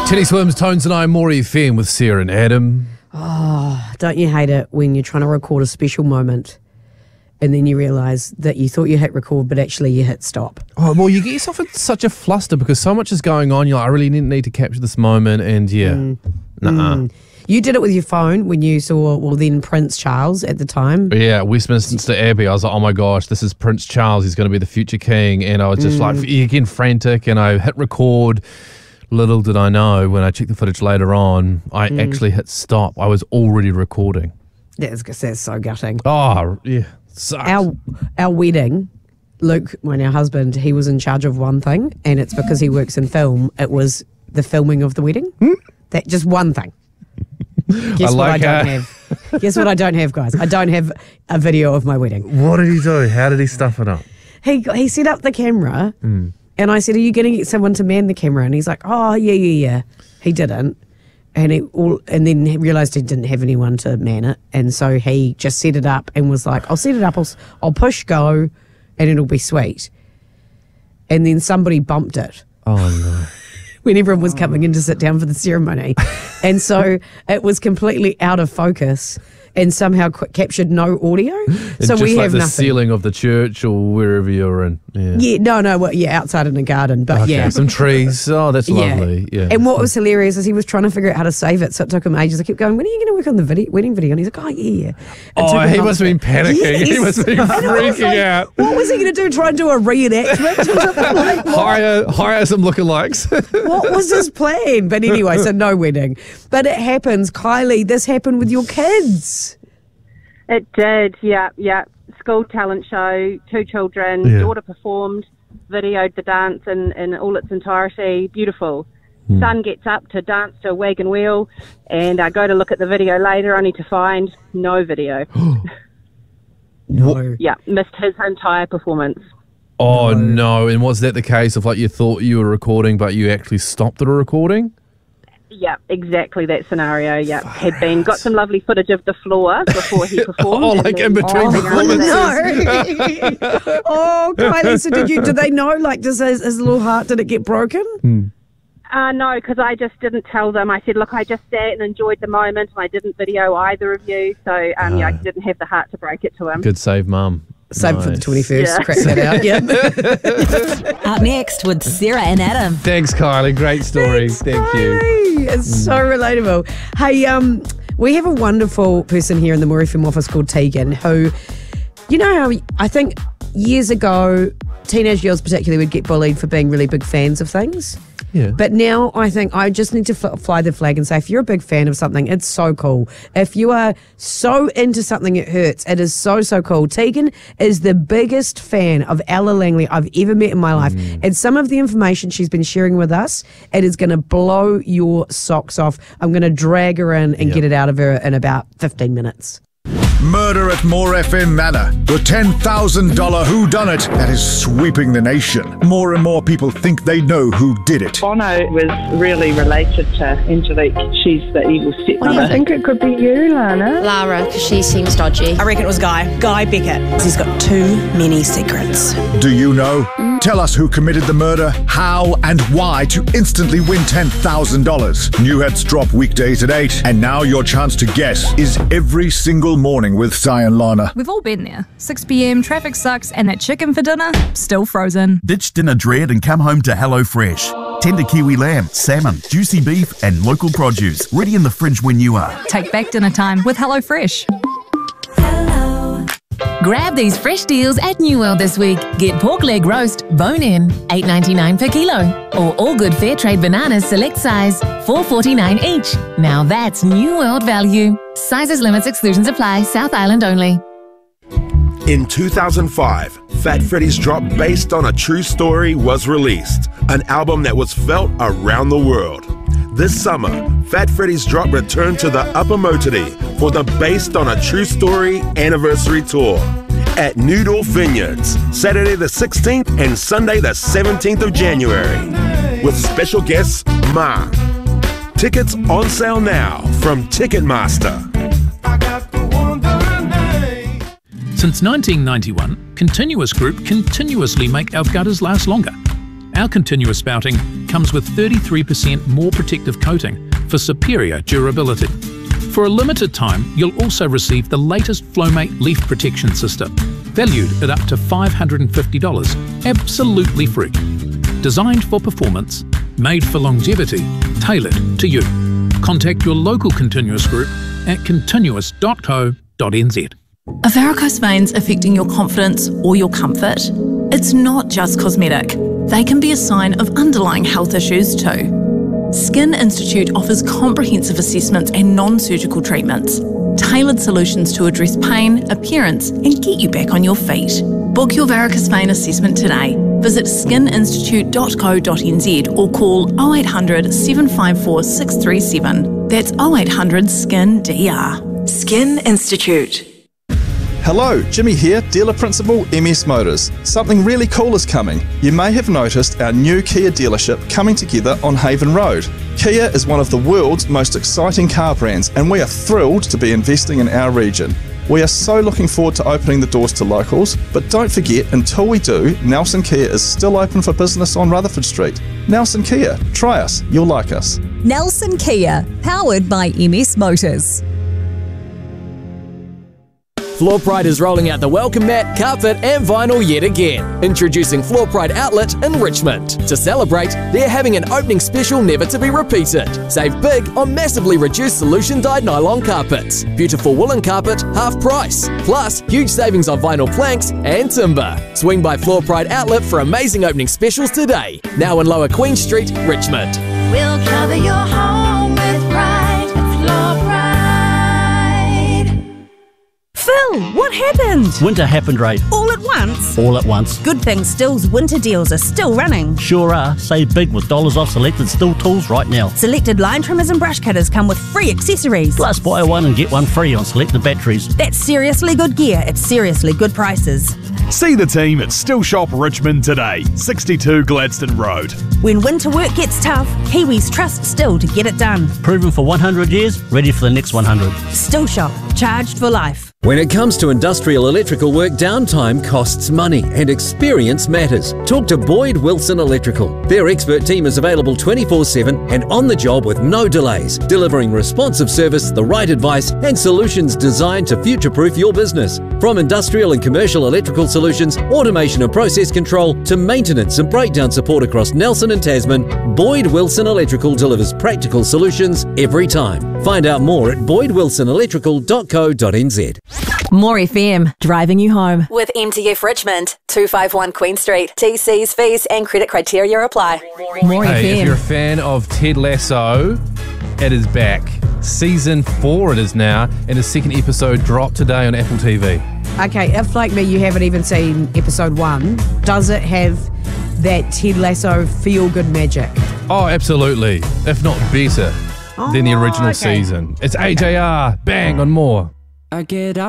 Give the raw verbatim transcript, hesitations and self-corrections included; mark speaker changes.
Speaker 1: Teddy Swims, Tones and I, Maury F M with Sarah and Adam.
Speaker 2: Oh, don't you hate it when you're trying to record a special moment and then you realise that you thought you hit record but actually you hit stop?
Speaker 1: Oh, well, you get yourself in such a fluster because so much is going on. You're like, I really need to capture this moment, and yeah, mm. nah.
Speaker 2: Mm. You did it with your phone when you saw, well, then Prince Charles at the time.
Speaker 1: Yeah, Westminster Abbey. I was like, oh my gosh, this is Prince Charles. He's going to be the future king. And I was just mm. like, again, frantic, and I hit record. Little did I know, when I checked the footage later on, I mm. actually hit stop. I was already recording.
Speaker 2: That's, that's so gutting.
Speaker 1: Oh, yeah. Sucks.
Speaker 2: Our, our wedding, Luke, my now husband, he was in charge of one thing, and it's because he works in film. It was the filming of the wedding. Hmm? That just one thing. Guess
Speaker 1: I like
Speaker 2: what I don't
Speaker 1: how...
Speaker 2: have? Guess what I don't have, guys? I don't have a video of my wedding.
Speaker 1: What did he do? How did he stuff it up?
Speaker 2: He he set up the camera, mm. and I said, "Are you going to get someone to man the camera?" And he's like, "Oh yeah, yeah, yeah." He didn't, and he all and then he realised he didn't have anyone to man it, and so he just set it up and was like, "I'll set it up. I'll I'll push go, and it'll be sweet." And then somebody bumped it.
Speaker 1: Oh no.
Speaker 2: When everyone was coming in to sit down for the ceremony. And so it was completely out of focus and somehow qu- captured no audio.
Speaker 1: And
Speaker 2: so
Speaker 1: just
Speaker 2: we
Speaker 1: like
Speaker 2: have
Speaker 1: the
Speaker 2: nothing.
Speaker 1: Ceiling of the church or wherever you're in. Yeah,
Speaker 2: yeah no, no, well, yeah, outside in a garden, but
Speaker 1: okay,
Speaker 2: yeah.
Speaker 1: Some trees. Oh, that's
Speaker 2: yeah.
Speaker 1: lovely. Yeah.
Speaker 2: And what was hilarious is he was trying to figure out how to save it, so it took him ages. I kept going, when are you going to work on the video, wedding video? And he's like, oh, yeah. It
Speaker 1: oh, he must have been panicking.
Speaker 2: Yes.
Speaker 1: He must have been freaking
Speaker 2: like,
Speaker 1: out.
Speaker 2: What was he going to do, try and do a reenactment or something? Like,
Speaker 1: hire, hire some lookalikes.
Speaker 2: What was his plan? But anyway, so no wedding. But it happens. Kylie, this happened with your kids.
Speaker 3: It did, yeah, yeah. School talent show, two children,
Speaker 1: yeah.
Speaker 3: daughter performed, videoed the dance in, in all its entirety, beautiful. Mm. Son gets up to dance to a wagon wheel, and I go to look at the video later, only to find no video.
Speaker 2: No.
Speaker 3: Yeah, missed his entire performance.
Speaker 1: Oh, no. no. And was that the case of like you thought you were recording, but you actually stopped the recording?
Speaker 3: Yeah, exactly that scenario. Yeah, Far had been got some lovely footage of the floor before he performed.
Speaker 1: oh, like in between performances.
Speaker 2: No. oh, Kylie. So did you? Did they know? Like, does his, his little heart? Did it get broken?
Speaker 1: Hmm.
Speaker 3: Uh, no, because I just didn't tell them. I said, look, I just sat and enjoyed the moment, and I didn't video either of you. So um, uh, yeah, I didn't have the heart to break it to him.
Speaker 1: Good save, Mum.
Speaker 2: Save
Speaker 1: nice.
Speaker 2: for the twenty-first.
Speaker 3: Yeah.
Speaker 2: Crack that out. Yeah.
Speaker 4: Up next with Sarah and Adam.
Speaker 1: Thanks, Kylie. Great story.
Speaker 2: Thanks,
Speaker 1: Thank
Speaker 2: Kylie.
Speaker 1: you.
Speaker 2: It's mm. so relatable. Hey, um, we have a wonderful person here in the Maury F M office called Tegan, who, you know how I think years ago, teenage girls particularly would get bullied for being really big fans of things.
Speaker 1: Yeah.
Speaker 2: But now I think I just need to fl- fly the flag and say, if you're a big fan of something, it's so cool. If you are so into something it hurts, it is so, so cool. Tegan is the biggest fan of Ella Langley I've ever met in my life. Mm. And some of the information she's been sharing with us, it is going to blow your socks off. I'm going to drag her in and yep. get it out of her in about fifteen minutes.
Speaker 5: Murder at Moore F M Manor, the ten thousand dollars whodunit that is sweeping the nation. More and more people think they know who did it.
Speaker 6: Bono was really related to Angelique. She's the evil stepmother.
Speaker 7: I think it could be you, Lana.
Speaker 8: Lara, because she seems dodgy.
Speaker 9: I reckon it was Guy. Guy Beckett. He's got too many secrets.
Speaker 5: Do you know? Tell us who committed the murder, how and why to instantly win ten thousand dollars. New heads drop weekdays at eight, and now your chance to guess is every single morning with Si and Lana.
Speaker 10: We've all been there. six p.m, traffic sucks, and that chicken for dinner, still frozen.
Speaker 11: Ditch dinner dread and come home to HelloFresh. Tender kiwi lamb, salmon, juicy beef, and local produce. Ready in the fridge when you are.
Speaker 10: Take back dinner time with HelloFresh.
Speaker 4: Grab these fresh deals at New World this week. Get pork leg roast, bone-in, eight ninety-nine per kilo. Or all good fair trade bananas select size, four forty-nine each. Now that's New World value. Sizes, limits, exclusions apply. South Island only.
Speaker 12: In two thousand five, Fat Freddy's Drop, based on a true story, was released. An album that was felt around the world. This summer, Fat Freddy's Drop returned to the Upper Motiri for the Based on a True Story Anniversary Tour at Noodle Vineyards, Saturday the sixteenth and Sunday the seventeenth of January, with special guests Ma. Tickets on sale now from Ticketmaster.
Speaker 13: Since nineteen ninety-one, Continuous Group continuously make our gutters last longer. Our continuous spouting comes with thirty-three percent more protective coating for superior durability. For a limited time, you'll also receive the latest Flowmate leaf protection system, valued at up to five hundred fifty dollars, absolutely free. Designed for performance, made for longevity, tailored to you. Contact your local Continuous group at continuous dot co dot n z.
Speaker 14: Are varicose veins affecting your confidence or your comfort? It's not just cosmetic. They can be a sign of underlying health issues too. Skin Institute offers comprehensive assessments and non-surgical treatments, tailored solutions to address pain, appearance, and get you back on your feet. Book your varicose vein assessment today. Visit skin institute dot co dot n z or call oh eight hundred, seven five four, six three seven. That's oh eight hundred, S K I N D R.
Speaker 15: Skin Institute.
Speaker 16: Hello, Jimmy here, Dealer Principal, M S Motors. Something really cool is coming. You may have noticed our new Kia dealership coming together on Haven Road. Kia is one of the world's most exciting car brands, and we are thrilled to be investing in our region. We are so looking forward to opening the doors to locals, but don't forget, until we do, Nelson Kia is still open for business on Rutherford Street. Nelson Kia, try us, you'll like us.
Speaker 17: Nelson Kia, powered by M S Motors.
Speaker 18: Floor Pride is rolling out the welcome mat, carpet and vinyl yet again. Introducing Floor Pride Outlet in Richmond. To celebrate, they're having an opening special never to be repeated. Save big on massively reduced solution dyed nylon carpets. Beautiful woolen carpet, half price. Plus, huge savings on vinyl planks and timber. Swing by Floor Pride Outlet for amazing opening specials today. Now in Lower Queen Street, Richmond.
Speaker 19: We'll cover your home with pride. Floor Pride.
Speaker 20: Phil, what happened?
Speaker 21: Winter happened, Ray.
Speaker 20: All at once?
Speaker 21: All at once.
Speaker 20: Good thing Still's winter deals are still running.
Speaker 21: Sure are. Save big with dollars off selected Still tools right now.
Speaker 20: Selected line trimmers and brush cutters come with free accessories.
Speaker 21: Plus buy one and get one free on selected batteries.
Speaker 20: That's seriously good gear at seriously good prices.
Speaker 22: See the team at Still Shop Richmond today, sixty-two Gladstone Road.
Speaker 20: When winter work gets tough, Kiwis trust Still to get it done.
Speaker 21: Proven for one hundred years, ready for the next one hundred.
Speaker 20: Still Shop, charged for life.
Speaker 23: When it comes to industrial electrical work, downtime costs money and experience matters. Talk to Boyd Wilson Electrical. Their expert team is available twenty-four seven and on the job with no delays, delivering responsive service, the right advice and solutions designed to future-proof your business. From industrial and commercial electrical solutions, automation and process control, to maintenance and breakdown support across Nelson and Tasman, Boyd Wilson Electrical delivers practical solutions every time. Find out more at boyd wilson electrical dot co dot n z.
Speaker 17: More F M, driving you home.
Speaker 8: With M T F Richmond, two fifty-one Queen Street. T Cs, fees and credit criteria apply.
Speaker 17: More
Speaker 1: hey,
Speaker 17: F M.
Speaker 1: If you're a fan of Ted Lasso, it is back. Season four it is now, and the second episode dropped today on Apple T V.
Speaker 2: Okay, if like me you haven't even seen episode one, does it have that Ted Lasso feel-good magic?
Speaker 1: Oh, absolutely. If not better
Speaker 2: Oh,
Speaker 1: than the original
Speaker 2: okay.
Speaker 1: season. It's A J R. Bang on more.
Speaker 24: I get